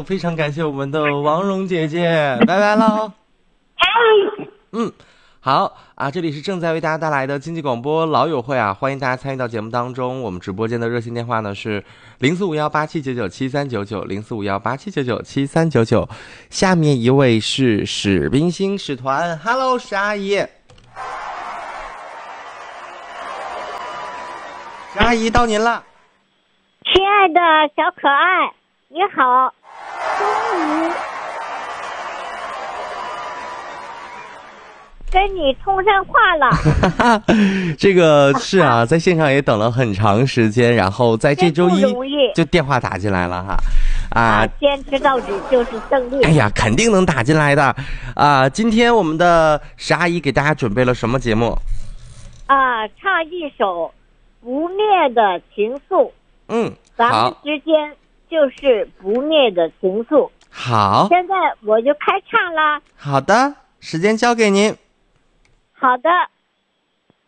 非常感谢我们的王蓉姐姐，拜拜喽。好啊，这里是正在为大家带来的经济广播老友会啊，欢迎大家参与到节目当中。我们直播间的热线电话呢是045187997399，045187997399。下面一位是史冰星史团 ，Hello 史阿姨，史阿姨到您了。 亲爱的小可爱，你好，终于跟你通上话了。 这个是啊，在线上也等了很长时间，然后在这周一就电话打进来了哈。 坚持到底就是胜利。 哎呀，肯定能打进来的啊！今天我们的史阿姨给大家准备了什么节目？ 唱一首不灭的情愫。咱们之间就是不灭的情愫。 好， 现在我就开唱了。 好的，时间交给您。 好的。